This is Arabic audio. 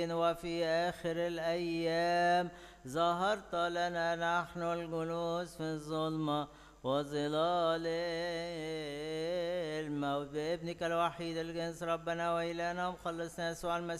وفي آخر الأيام ظهرت لنا نحن الجلوس في الظلمة وظلال الموت بابنك الوحيد الجنس ربنا وإلهنا ومخلصنا يسوع المسيح